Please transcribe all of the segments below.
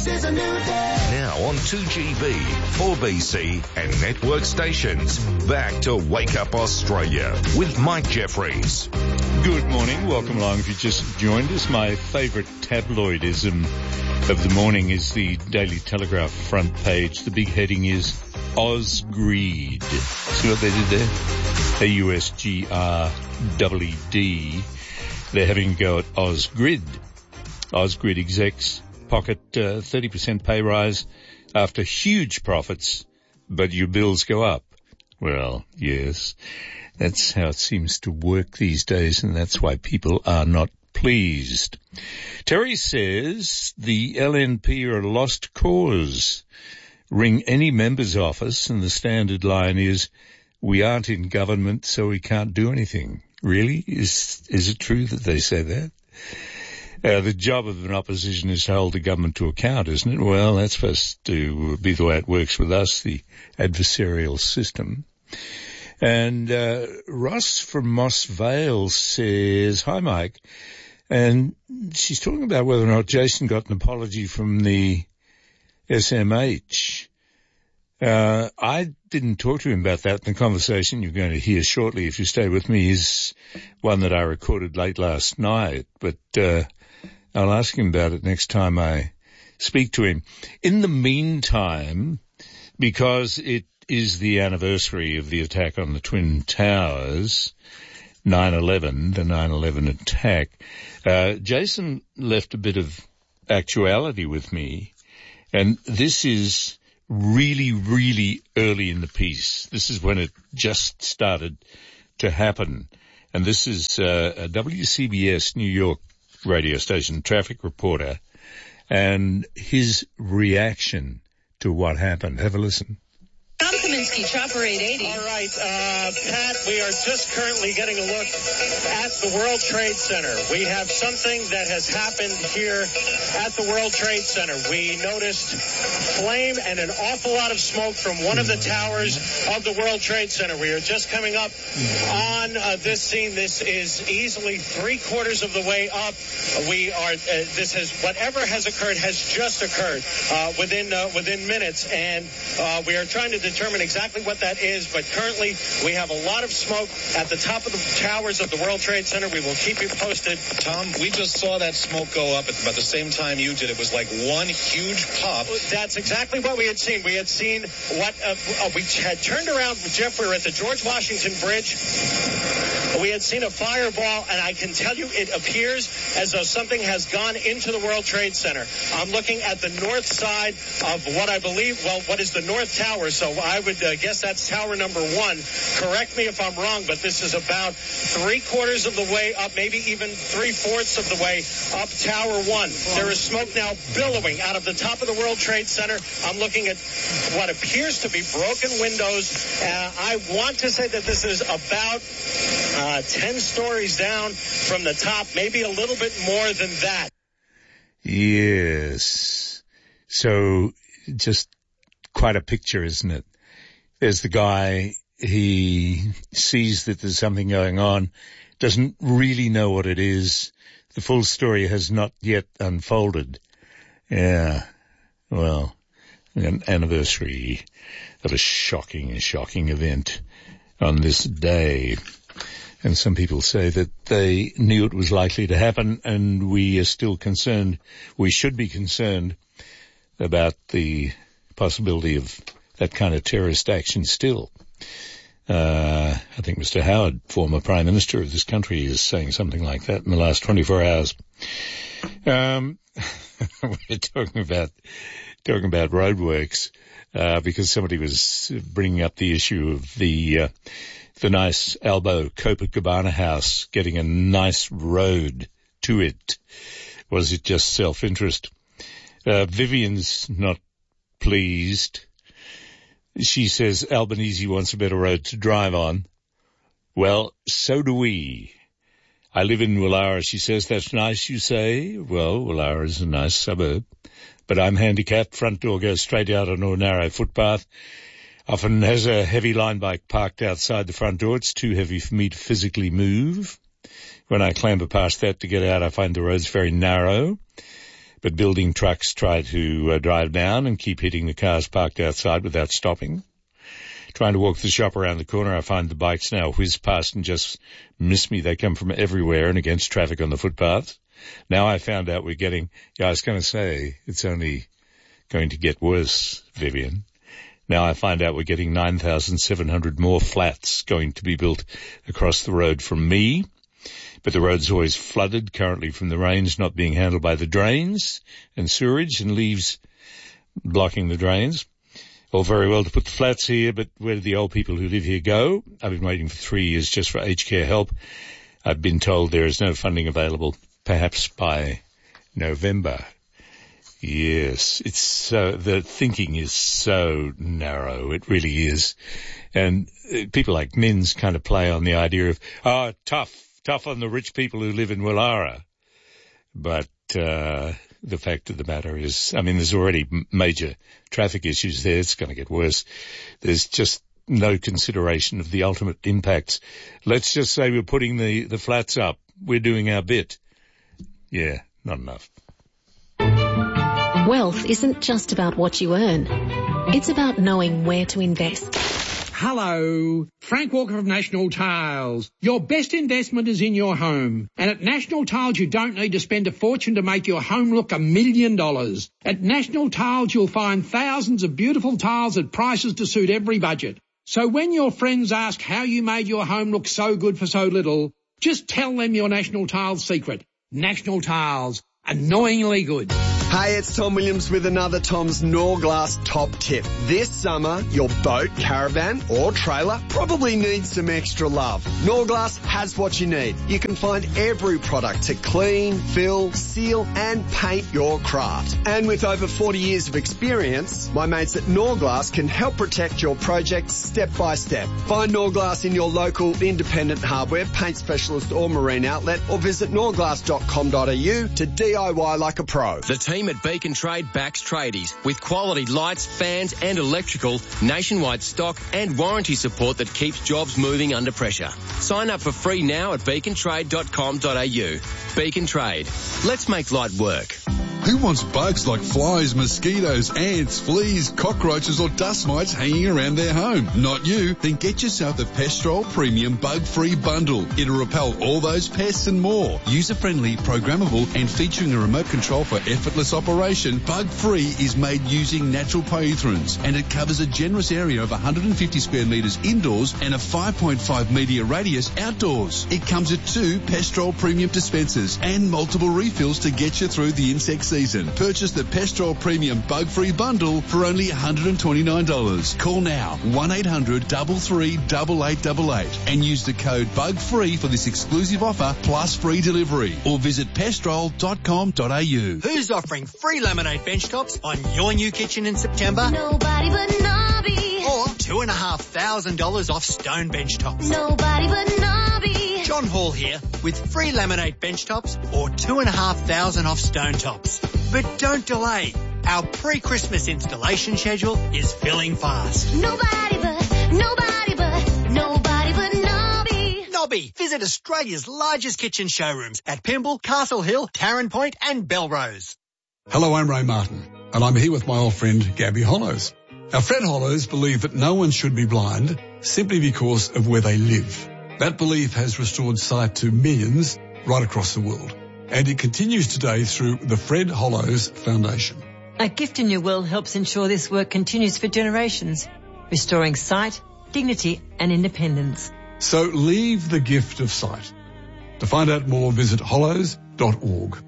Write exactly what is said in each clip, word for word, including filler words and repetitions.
is a new day. Now on two G B, four B C and network stations. Back to Wake Up Australia with Mike Jeffries. Good morning. Welcome along. If you just joined us, my favourite tabloidism of the morning is the Daily Telegraph front page. The big heading is Ausgrid. See what they did there? A U S G R E E D. They're having a go at Ausgrid. Ausgrid execs pocket uh, thirty percent pay rise after huge profits, but your bills go up. Well, yes, that's how it seems to work these days, and that's why people are not pleased. Terry says the L N P are a lost cause. Ring any member's office, and the standard line is, we aren't in government, so we can't do anything. Really? Is is it true that they say that? Uh, the job of an opposition is to hold the government to account, isn't it? Well, that's supposed to be the way it works with us, the adversarial system. And uh, Ross from Moss Vale says, hi, Mike. And she's talking about whether or not Jason got an apology from the S M H. Uh, I didn't talk to him about that. The conversation you're going to hear shortly, if you stay with me, is one that I recorded late last night. But uh, I'll ask him about it next time I speak to him. In the meantime, because it is the anniversary of the attack on the Twin Towers, nine eleven, the nine eleven attack, uh, Jason left a bit of actuality with me. And this is really, really early in the piece. This is when it just started to happen. And this is uh, a W C B S New York radio station traffic reporter and his reaction to what happened. Have a listen. Tom Kaminsky, Chopper eight eighty. All right, uh, Pat, we are just currently getting a look at the World Trade Center. We have something that has happened here at the World Trade Center. We noticed flame and an awful lot of smoke from one of the towers of the World Trade Center. We are just coming up on uh, this scene. This is easily three quarters of the way up. We are, uh, this has, whatever has occurred has just occurred uh, within, uh, within minutes, and uh, we are trying to determine exactly what that is, but currently we have a lot of smoke at the top of the towers of the World Trade Center. We will keep you posted. Tom, we just saw that smoke go up at about the same time you did. It was like one huge pop. That's exactly what we had seen. We had seen what uh, uh, we had turned around. Jeff, we were at the George Washington Bridge. We had seen a fireball, and I can tell you it appears as though something has gone into the World Trade Center. I'm looking at the north side of what I believe, well, what is the North Tower, so I would uh, guess that's tower number one. Correct me if I'm wrong, but this is about three quarters of the way up, maybe even three-fourths of the way up tower one. There is smoke now billowing out of the top of the World Trade Center. I'm looking at what appears to be broken windows. Uh, I want to say that this is about uh, ten stories down from the top, maybe a little bit more than that. Yes. So just quite a picture, isn't it? There's the guy, he sees that there's something going on, doesn't really know what it is. The full story has not yet unfolded. Yeah, well, an anniversary of a shocking, shocking event on this day. And some people say that they knew it was likely to happen, and we are still concerned, we should be concerned about the possibility of that kind of terrorist action still. Uh, I think Mister Howard, former Prime Minister of this country, is saying something like that in the last twenty-four hours. Um, we're talking about, talking about roadworks, uh, because somebody was bringing up the issue of the, uh, the nice Albo Copacabana house getting a nice road to it. Was it just self-interest? Uh, Vivian's not pleased. She says Albanese wants a better road to drive on. Well, so do we. I live in Woollahra, she says. That's nice, you say. Well, Woollahra is a nice suburb. But I'm handicapped. Front door goes straight out on a narrow footpath. Often has a heavy line bike parked outside the front door. It's too heavy for me to physically move. When I clamber past that to get out, I find the roads very narrow. but building trucks try to uh, drive down and keep hitting the cars parked outside without stopping. Trying to walk the shop around the corner, I find the bikes now whiz past and just miss me. They come from everywhere and against traffic on the footpaths. Now I found out we're getting, yeah, I was going to say, it's only going to get worse, Vivian. Now I find out we're getting nine thousand seven hundred more flats going to be built across the road from me. But the road's always flooded currently from the rains not being handled by the drains and sewerage and leaves blocking the drains. All very well to put the flats here, but where do the old people who live here go? I've been waiting for three years just for aged care help. I've been told there is no funding available, perhaps by November. Yes, it's so, the thinking is so narrow. It really is. And uh, people like Mins kind of play on the idea of, oh, tough, tough on the rich people who live in Willara. But, uh, the fact of the matter is, I mean, there's already major traffic issues there. It's going to get worse. There's just no consideration of the ultimate impacts. Let's just say we're putting the, the flats up. We're doing our bit. Yeah, not enough. Wealth isn't just about what you earn. It's about knowing where to invest. Hello, Frank Walker of National Tiles. Your best investment is in your home. And at National Tiles, you don't need to spend a fortune to make your home look a million dollars. At National Tiles, you'll find thousands of beautiful tiles at prices to suit every budget. So when your friends ask how you made your home look so good for so little, just tell them your National Tiles secret. National Tiles, annoyingly good. Hey, it's Tom Williams with another Tom's Norglass top tip. This summer, your boat, caravan or trailer probably needs some extra love. Norglass has what you need. You can find every product to clean, fill, seal and paint your craft. And with over forty years of experience, my mates at Norglass can help protect your project step by step. Find Norglass in your local independent hardware, paint specialist or marine outlet, or visit norglass dot com dot a u to D I Y like a pro. The team at Beacon Trade backs tradies with quality lights, fans and electrical, nationwide stock and warranty support that keeps jobs moving under pressure. Sign up for free now at beacon trade dot com dot a u. Beacon Trade. Let's make light work. Who wants bugs like flies, mosquitoes, ants, fleas, cockroaches or dust mites hanging around their home? Not you. Then get yourself the Pestrol Premium Bug-Free Bundle. It'll repel all those pests and more. User-friendly, programmable and featuring a remote control for effortless operation, Bug-Free is made using natural pyrethrins and it covers a generous area of one hundred fifty square metres indoors and a five point five metre radius outdoors. It comes with two Pestrol Premium dispensers and multiple refills to get you through the insect season. Purchase the Pestrol Premium Bug-Free Bundle for only one hundred twenty-nine dollars. Call now, one eight hundred three three eight eight eight eight and use the code BUGFREE for this exclusive offer plus free delivery or visit pestrol dot com dot a u. Who's offering free laminate bench tops on your new kitchen in September? Nobody but Nobby. Or two and a half thousand dollars off stone bench tops. Nobody but Nobby. John Hall here with free laminate bench tops or two and a half thousand off stone tops. But don't delay. Our pre-Christmas installation schedule is filling fast. Nobody but, nobody but, nobody but Nobby. Nobby. Visit Australia's largest kitchen showrooms at Pymble, Castle Hill, Tarrant Point and Belrose. Hello, I'm Ray Martin and I'm here with my old friend Gabby Hollows. Our friend Hollows believe that no one should be blind simply because of where they live. That belief has restored sight to millions right across the world. And it continues today through the Fred Hollows Foundation. A gift in your will helps ensure this work continues for generations, restoring sight, dignity and independence. So leave the gift of sight. To find out more, visit hollows dot org.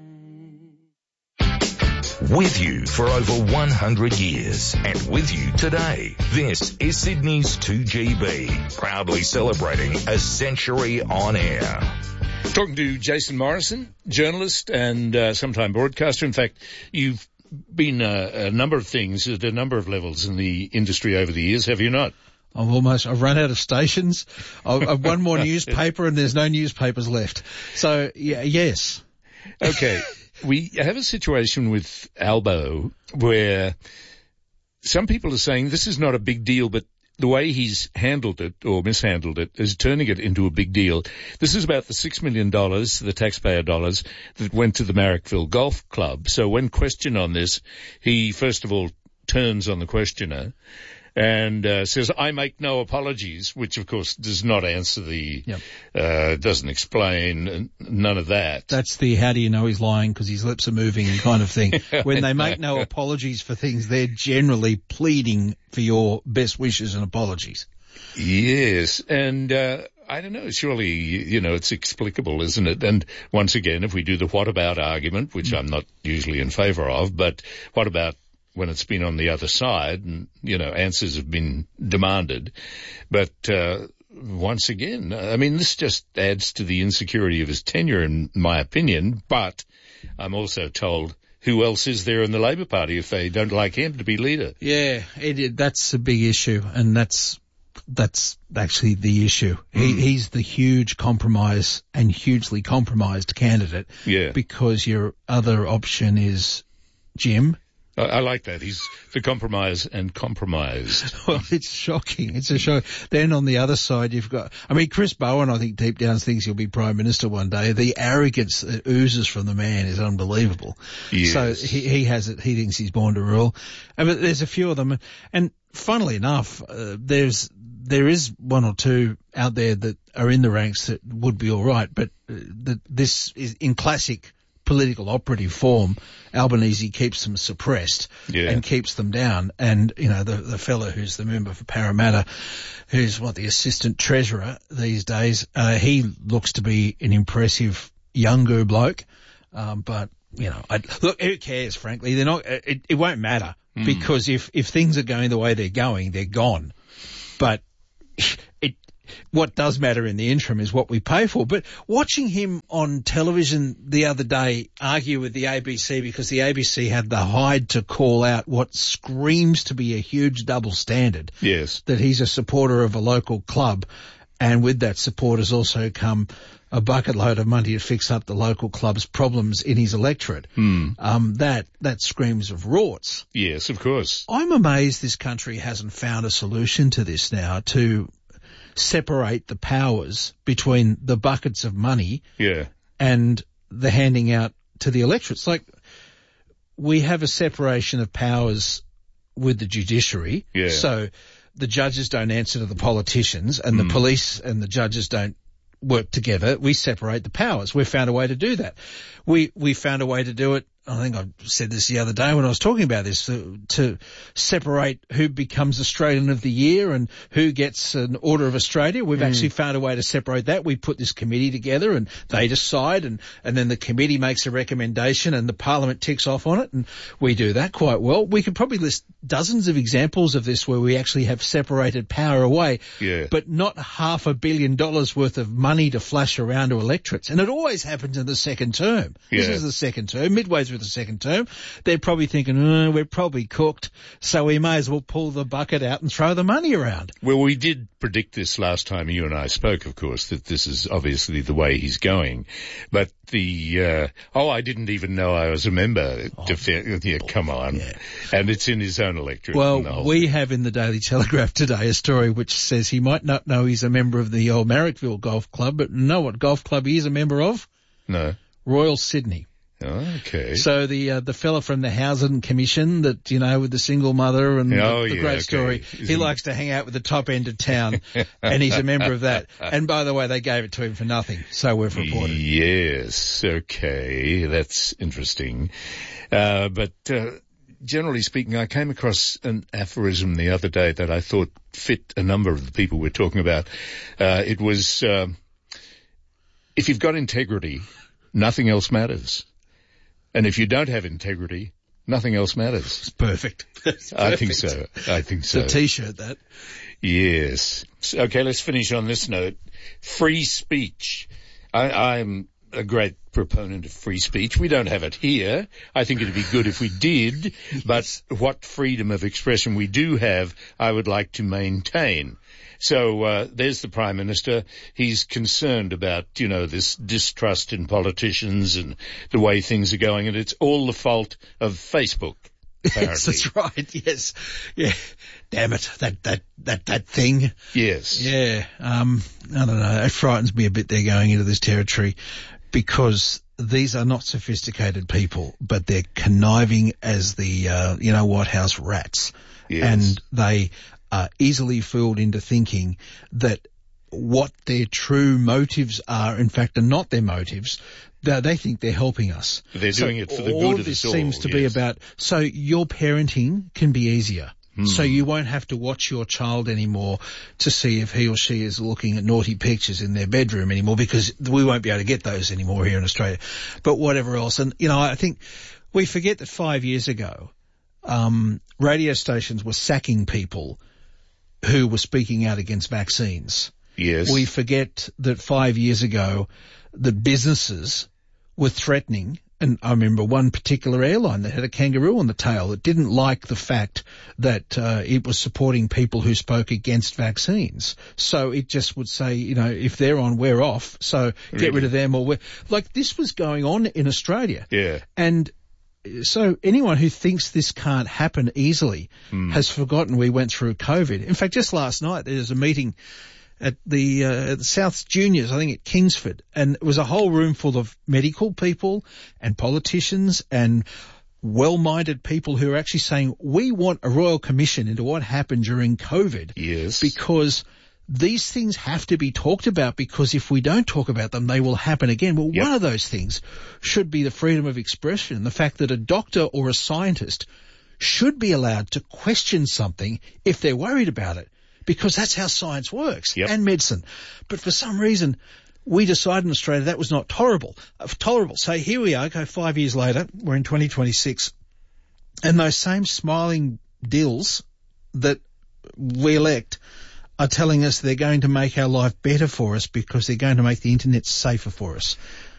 With you for over one hundred years and with you today, this is Sydney's two G B, proudly celebrating a century on air. Talking to Jason Morrison, journalist and uh, sometime broadcaster. In fact, you've been uh, a number of things at a number of levels in the industry over the years, have you not? I've almost, I've run out of stations. I've, I've one more newspaper and there's no newspapers left. So, yeah, yes. Okay. We have a situation with Albo where some people are saying this is not a big deal, but the way he's handled it or mishandled it is turning it into a big deal. This is about the six million dollars, the taxpayer dollars, that went to the Marrickville Golf Club. So when questioned on this, he first of all turns on the questioner and uh, says, I make no apologies, which of course does not answer the, Yep. uh, doesn't explain, uh, none of that. That's the how do you know he's lying because his lips are moving kind of thing. When they make no apologies for things, they're generally pleading for your best wishes and apologies. Yes, and uh, I don't know, surely, you know, it's explicable, isn't it? And once again, if we do the what about argument, which I'm not usually in favour of, but what about when it's been on the other side and, you know, answers have been demanded. But uh, once again, I mean, this just adds to the insecurity of his tenure, in my opinion, but I'm also told who else is there in the Labor Party if they don't like him to be leader? Yeah, it, it, that's a big issue, and that's that's actually the issue. Mm. He, he's the huge compromise and hugely compromised candidate. Yeah. Because your other option is Jim. I, I like that. He's the compromise and compromised. Well, it's shocking. It's a shock. Then on the other side, you've got, I mean, Chris Bowen, I think deep down thinks he'll be Prime Minister one day. The arrogance that oozes from the man is unbelievable. Yes. So he, he has it. He thinks he's born to rule. And but there's a few of them. And funnily enough, uh, there's, there is one or two out there that are in the ranks that would be all right, but uh, that this is in classic political operative form. Albanese keeps them suppressed yeah. and keeps them down. And, you know, the, the fellow who's the member for Parramatta, who's what, the assistant treasurer these days, uh, he looks to be an impressive younger bloke. Um, but, you know, I, look, who cares, frankly? They're not, it, it won't matter mm. because if, if things are going the way they're going, they're gone. But it, what does matter in the interim is what we pay for. But watching him on television the other day argue with the A B C because the A B C had the hide to call out what screams to be a huge double standard. Yes. That he's a supporter of a local club, and with that support has also come a bucket load of money to fix up the local club's problems in his electorate. Mm. Um, that, that screams of rorts. Yes, of course. I'm amazed this country hasn't found a solution to this now, to separate the powers between the buckets of money yeah. and the handing out to the electorates. Like, we have a separation of powers with the judiciary. Yeah. So the judges don't answer to the politicians and Mm. the police and the judges don't work together. We separate the powers. We've found a way to do that. We, we found a way to do it. I think I said this the other day when I was talking about this, to, to separate who becomes Australian of the Year and who gets an Order of Australia. We've mm. actually found a way to separate that. We put this committee together and they decide, and, and then the committee makes a recommendation and the Parliament ticks off on it, and we do that quite well. We could probably list dozens of examples of this where we actually have separated power away, yeah. but not half a billion dollars worth of money to flash around to electorates. And it always happens in the second term. Yeah. This is the second term, midway through the second term. They're probably thinking, oh, we're probably cooked, so we may as well pull the bucket out and throw the money around. Well, we did predict this last time you and I spoke, of course, that this is obviously the way he's going. But the, uh, oh, I didn't even know I was a member. Oh, Defe- yeah, come on. Yeah. And it's in his own electorate. Well, we have in the Daily Telegraph today a story which says he might not know he's a member of the old Marrickville Golf Club, but know what golf club he is a member of? No. Royal Sydney. Okay. So the uh, the fella from the Housing Commission that, you know, with the single mother and oh, the, the yeah, great okay. story, Isn't he likes to hang out with the top end of town, and he's a member of that. And by the way, they gave it to him for nothing, so we've reported. Yes, okay, that's interesting. Uh, but uh, generally speaking, I came across an aphorism the other day that I thought fit a number of the people we're talking about. Uh, it was, uh, if you've got integrity, nothing else matters. And if you don't have integrity, nothing else matters. It's perfect. It's perfect. I think so. I think so. It's a T-shirt, that. Yes. Okay, let's finish on this note. Free speech. I, I'm a great proponent of free speech. We don't have it here. I think it'd be good if we did, but what freedom of expression we do have, I would like to maintain. So uh, there's the Prime Minister. He's concerned about, you know, this distrust in politicians and the way things are going, and it's all the fault of Facebook. apparently. Yes, that's right. Yes. Yeah. Damn it. That, that, that, that thing. Yes. Yeah. Um, I don't know. It frightens me a bit they're going into this territory because these are not sophisticated people, but they're conniving as the, uh, you know, White House rats. Yes. And they are easily fooled into thinking that what their true motives are, in fact, are not their motives. They, they think they're helping us. They're so doing it for the all good of of this us all. seems to yes. be about, so your parenting can be easier. Hmm. So you won't have to watch your child anymore to see if he or she is looking at naughty pictures in their bedroom anymore, because we won't be able to get those anymore here in Australia. But whatever else. And, you know, I think we forget that five years ago, um, radio stations were sacking people who were speaking out against vaccines. Yes. We forget that five years ago, the businesses were threatening, and I remember one particular airline that had a kangaroo on the tail that didn't like the fact that uh, it was supporting people who spoke against vaccines. So it just would say, you know, if they're on, we're off. So Really? get rid of them, or we're like this was going on in Australia. Yeah. And so anyone who thinks this can't happen easily Hmm. has forgotten we went through COVID. In fact, just last night there was a meeting at the, uh, at the South Juniors, I think at Kingsford, and it was a whole room full of medical people and politicians and well-minded people who are actually saying, we want a royal commission into what happened during COVID. Yes. Because these things have to be talked about, because if we don't talk about them, they will happen again. Well, Yep. one of those things should be the freedom of expression, the fact that a doctor or a scientist should be allowed to question something if they're worried about it, because that's how science works, Yep. and medicine. But for some reason, we decided in Australia that was not tolerable. Uh, tolerable. So here we are, okay, five years later, we're in twenty twenty-six, and those same smiling dills that we elect are telling us they're going to make our life better for us because they're going to make the internet safer for us.